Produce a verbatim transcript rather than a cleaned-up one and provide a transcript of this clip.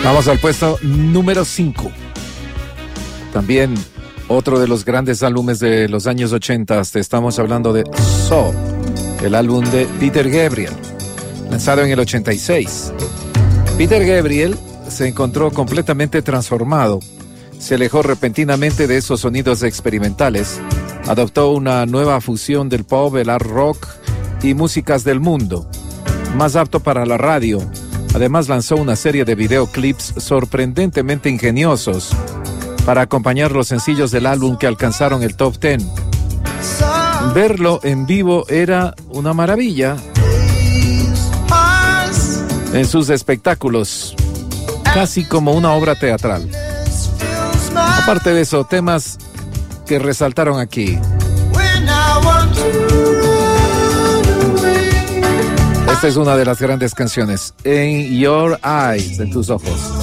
Vamos al puesto número cinco. También otro de los grandes álbumes de los años ochenta. Estamos hablando de So, el álbum de Peter Gabriel, lanzado en el ochenta y seis. Peter Gabriel se encontró completamente transformado. Se alejó repentinamente de esos sonidos experimentales. Adoptó una nueva fusión del pop, el art rock y músicas del mundo, más apto para la radio. Además lanzó una serie de videoclips sorprendentemente ingeniosos para acompañar los sencillos del álbum que alcanzaron el top diez. Verlo en vivo era una maravilla. En sus espectáculos, casi como una obra teatral. Aparte de eso, temas que resaltaron aquí. Esta es una de las grandes canciones, In Your Eyes, en tus ojos.